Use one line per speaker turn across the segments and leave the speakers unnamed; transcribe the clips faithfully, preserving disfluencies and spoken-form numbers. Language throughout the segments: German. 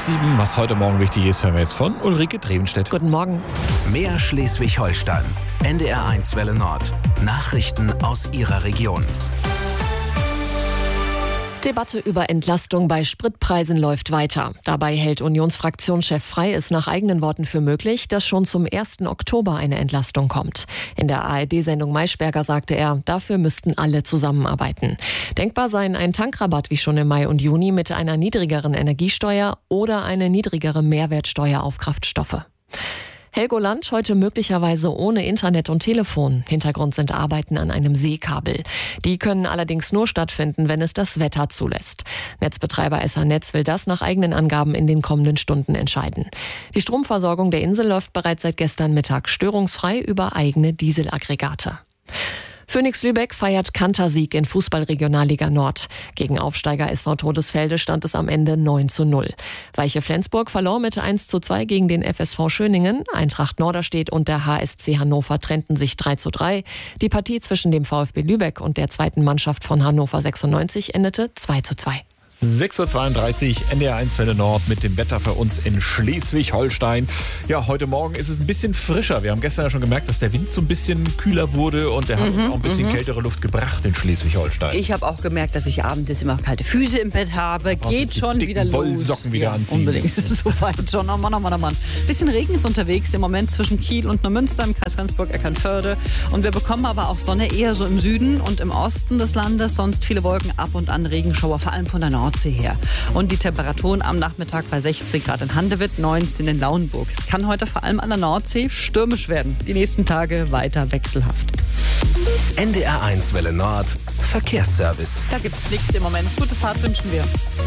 sieben. Was heute Morgen wichtig ist, hören wir jetzt von Ulrike Drevenstedt.
Guten Morgen.
Mehr Schleswig-Holstein. N D R eins Welle Nord. Nachrichten aus Ihrer Region.
Debatte über Entlastung bei Spritpreisen läuft weiter. Dabei hält Unionsfraktionschef Frey es nach eigenen Worten für möglich, dass schon zum ersten Oktober eine Entlastung kommt. In der A R D-Sendung Maischberger sagte er, dafür müssten alle zusammenarbeiten. Denkbar seien ein Tankrabatt wie schon im Mai und Juni mit einer niedrigeren Energiesteuer oder eine niedrigere Mehrwertsteuer auf Kraftstoffe. Helgoland heute möglicherweise ohne Internet und Telefon. Hintergrund sind Arbeiten an einem Seekabel. Die können allerdings nur stattfinden, wenn es das Wetter zulässt. Netzbetreiber S H Netz will das nach eigenen Angaben in den kommenden Stunden entscheiden. Die Stromversorgung der Insel läuft bereits seit gestern Mittag störungsfrei über eigene Dieselaggregate. Phoenix Lübeck feiert Kantersieg in Fußball-Regionalliga Nord. Gegen Aufsteiger S V Todesfelde stand es am Ende neun zu null. Weiche Flensburg verlor mit eins zu zwei gegen den F S V Schöningen. Eintracht Norderstedt und der H S C Hannover trennten sich drei zu drei. Die Partie zwischen dem VfB Lübeck und der zweiten Mannschaft von Hannover sechsundneunzig endete zwei zu zwei.
sechs Uhr zweiunddreißig, N D R eins Welle Nord mit dem Wetter für uns in Schleswig-Holstein. Ja, heute Morgen ist es ein bisschen frischer. Wir haben gestern ja schon gemerkt, dass der Wind so ein bisschen kühler wurde und der hat
Mhm,
uns auch ein bisschen
mhm.
kältere Luft gebracht in Schleswig-Holstein.
Ich habe auch gemerkt, dass ich abends immer kalte Füße im Bett habe.
Brauchst
Geht
die
schon
dicken
wieder los.
Wollsocken wieder
ja,
anziehen.
Unbedingt. So weit schon. Oh Mann, oh Mann, oh Mann. Bisschen Regen ist unterwegs im Moment zwischen Kiel und Neumünster im Kreis Rendsburg-Eckernförde. Und wir bekommen aber auch Sonne eher so im Süden und im Osten des Landes. Sonst viele Wolken, ab und an Regenschauer, vor allem von der Nordsee her. Und die Temperaturen am Nachmittag bei sechzehn Grad in Handewitt, neunzehn in Lauenburg. Es kann heute vor allem an der Nordsee stürmisch werden. Die nächsten Tage weiter wechselhaft.
N D R eins Welle Nord. Verkehrsservice.
Da gibt's nichts im Moment. Gute Fahrt wünschen wir.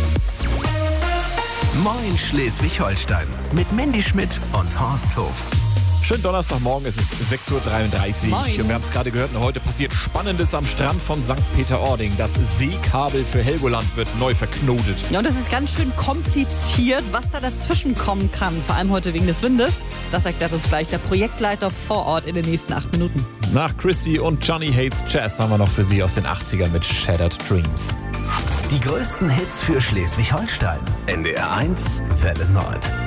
Moin Schleswig-Holstein. Mit Mandy Schmidt und Horst Hof.
Schönen Donnerstagmorgen, es ist sechs Uhr dreiunddreißig.
Moin.
Und wir haben es gerade gehört, heute passiert Spannendes am Strand von Sankt Peter-Ording. Das Seekabel für Helgoland wird neu verknotet.
Ja, und das ist ganz schön kompliziert, was da dazwischen kommen kann. Vor allem heute wegen des Windes. Das erklärt uns gleich der Projektleiter vor Ort in den nächsten acht Minuten.
Nach Christy und Johnny Hates Jazz haben wir noch für Sie aus den achtzigern mit Shattered Dreams.
Die größten Hits für Schleswig-Holstein. N D R eins Welle Nord.